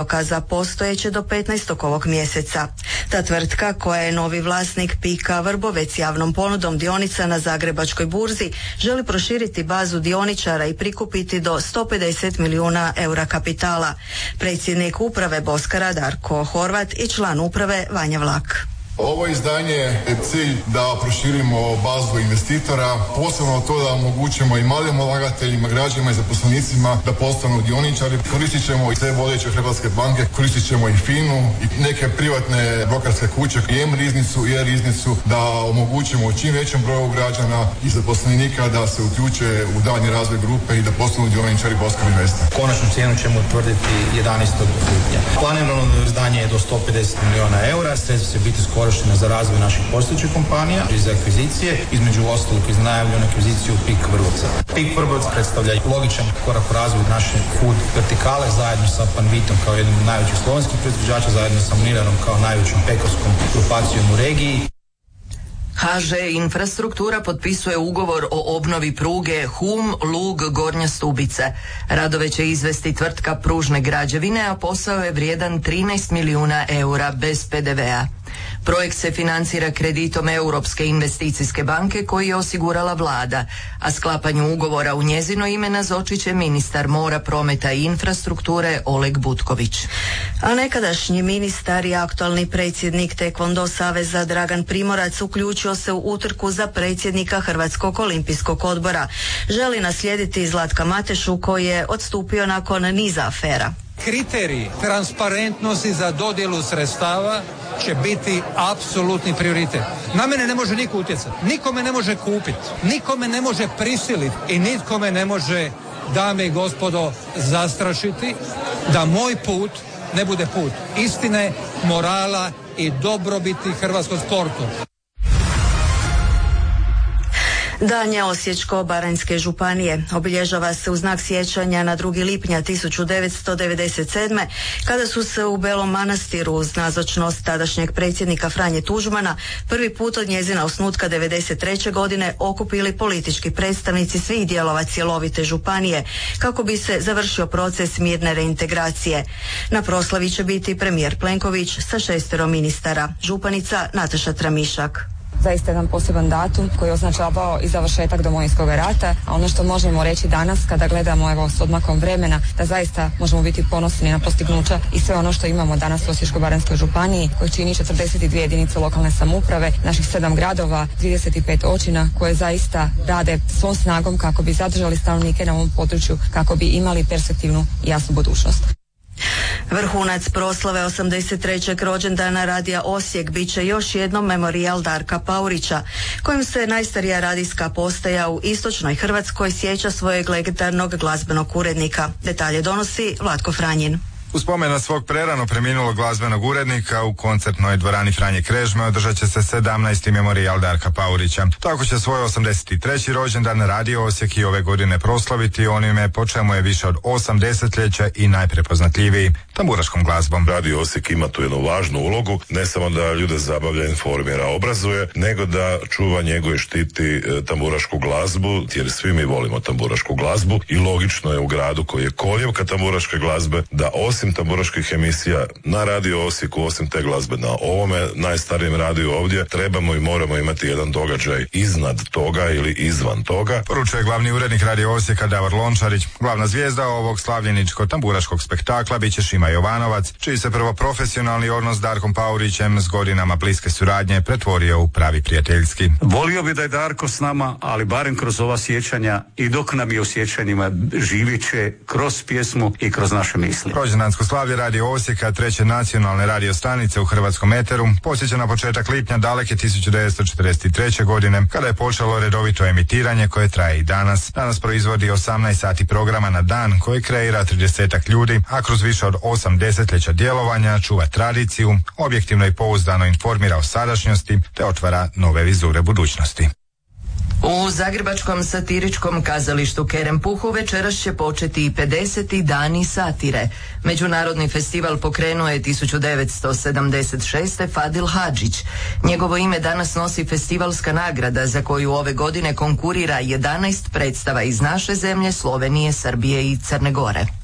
roka za postojeće do 15. ovog mjeseca. Ta tvrtka, koja je novi vlasnik PIK-a Vrbovec javnom ponudom dionica na Zagrebačkoj burzi, želi proširiti bazu dioničara i prikupiti do 150 milijuna eura kapitala. Predsjednik uprave Boskara Darko Horvat i član uprave Vanja Vlak. Ovo izdanje je cilj da proširimo bazu investitora, posebno to da omogućimo i malim ulagateljima, građanima i zaposlenicima da postanu dioničari. Koristit ćemo i sve vodeće hrvatske banke, koristit ćemo i FINA-u i neke privatne brokerske kuće, i M-riznicu i E-riznicu, da omogućimo čim većem broju građana i zaposlenika da se uključe u daljnji razvoj grupe i da postanu dioničari Boskar Investa. Konačnu cijenu ćemo utvrditi 11. lipnja. Planirano izdanje je do 150 milijuna eura, sredstva će biti skoro za razvoj naših postojećih kompanija i za akvizicije, između ostalog iz najavljenu akviziciju PIK Vrbovca. PIK Vrbovec predstavlja logičan korak u razvoju naše food vertikale zajedno sa Panvitom kao jednom od najvećih slovenskih proizvođača, zajedno sa Mlinarom kao najvećom pekarskom grupacijom u regiji. HŽ Infrastruktura potpisuje ugovor o obnovi pruge Hum-Lug Gornja Stubica. Radove će izvesti tvrtka Pružne građevine, a posao je vrijedan 13 milijuna eura bez PDV-a. Projekt se financira kreditom Europske investicijske banke koji je osigurala vlada, a sklapanju ugovora u njezino ime nazočit će ministar mora, prometa i infrastrukture Oleg Butković. A nekadašnji ministar i aktualni predsjednik Tekvondo saveza Dragan Primorac uključio se u utrku za predsjednika Hrvatskog olimpijskog odbora. Želi naslijediti Zlatka Matešu koji je odstupio nakon niza afera. Kriteriji transparentnosti za dodjelu sredstava će biti apsolutni prioritet. Na mene ne može niko utjecati, niko me ne može kupiti, niko me ne može prisiliti i nitko me ne može, dame i gospodo, zastrašiti da moj put ne bude put istine, morala i dobrobiti hrvatskog sportu. Dan je Osječko-baranjske županije obilježava se u znak sjećanja na 2. lipnja 1997. kada su se u Belom Manastiru uz nazočnost tadašnjeg predsjednika Franje Tuđmana prvi put od njezina osnutka 1993. godine okupili politički predstavnici svih dijelova cjelovite županije kako bi se završio proces mirne reintegracije. Na proslavi će biti premijer Plenković sa 6 ministara, županica Nataša Tramišak. Zaista jedan poseban datum koji je označavao i završetak Domovinskog rata, a ono što možemo reći danas kada gledamo evo s odmakom vremena, da zaista možemo biti ponosni na postignuća i sve ono što imamo danas u Osječko-baranjskoj županiji koji čini 42 jedinice lokalne samouprave, naših 7 gradova, 35 općina koje zaista rade svom snagom kako bi zadržali stanovnike na ovom području, kako bi imali perspektivnu i jasnu budućnost. Vrhunac proslave 83. rođendana Radija Osijek bit će još jednom memorijal Darka Paurića, kojim se najstarija radijska postaja u istočnoj Hrvatskoj sjeća svojeg legendarnog glazbenog urednika. Detalje donosi Vlatko Franjin. U spomen na svog prerano preminulog glazbenog urednika u koncertnoj dvorani Franje Krežme održat će se 17. memorijal Darka Paurića. Tako će svoj 83. rođendan Radio Osijek i ove godine proslaviti onime po čemu je više od 8 desetljeća i najprepoznatljiviji, tamburaškom glazbom. Radio Osijek ima tu jednu važnu ulogu, ne samo da ljude zabavlja, informira, obrazuje, nego da čuva, njeguje, štiti tamburašku glazbu, jer svi mi volimo tamburašku glazbu i logično je u gradu koji je kolijevka tamburaške glazbe da osim tamburaških emisija na Radio Osijeku, osim te glazbe na ovome najstarijem radiju ovdje, trebamo i moramo imati jedan događaj iznad toga ili izvan toga. Poručuje glavni urednik Radio Osijeka Davor Lončarić. Glavna zvijezda ovog slavljeničko-tamburaškog spektakla bit će Šima Jovanovac, čiji se prvo profesionalni odnos s Darkom Paurićem s godinama bliske suradnje pretvorio u pravi prijateljski. Volio bi da je Darko s nama, ali barem kroz ova sjećanja i dok nam je u sjećanjima živit će kroz pjesmu i kroz naše misli. Rođendansko slavlje Radio Osijeka, treće nacionalne radio stanice u hrvatskom eteru, podsjeća na početak lipnja daleke 1943. godine, kada je počelo redovito emitiranje koje traje i danas. Danas proizvodi 18 sati programa na dan koji kreira 30 ljudi, a kroz više od 8 desetljeća djelovanja čuva tradiciju, objektivno i pouzdano informira o sadašnjosti te otvara nove vizure budućnosti. U zagrebačkom satiričkom kazalištu Kerem Puhu večeras će početi i 50. dani satire. Međunarodni festival pokrenuo je 1976. Fadil Hadžić. Njegovo ime danas nosi festivalska nagrada za koju ove godine konkurira 11 predstava iz naše zemlje, Slovenije, Srbije i Crne Gore.